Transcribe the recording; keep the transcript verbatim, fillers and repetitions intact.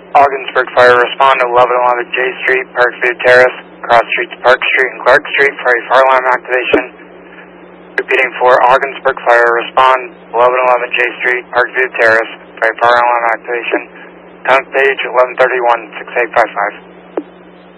Ogdensburg Fire, respond to eleven eleven J Street, Parkview Terrace, cross streets Park Street and Clark Street for a fire alarm activation. Repeating for Ogdensburg Fire, respond eleven eleven J Street, Parkview Terrace for a fire alarm activation. Count page eleven thirty-one, six eight five five.